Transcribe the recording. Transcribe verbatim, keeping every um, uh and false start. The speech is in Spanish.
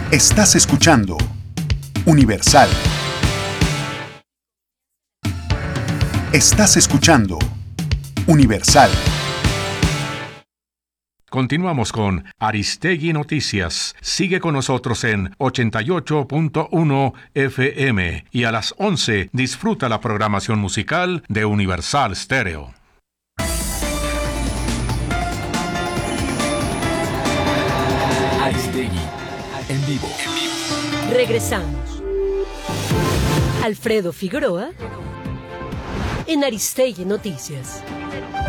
Estás escuchando Universal. Estás escuchando Universal. Continuamos con Aristegui Noticias. Sigue con nosotros en ochenta y ocho punto uno F M y a las once disfruta la programación musical de Universal Stereo. Aristegui, en vivo. Regresamos. Alfredo Figueroa en Aristegui Noticias.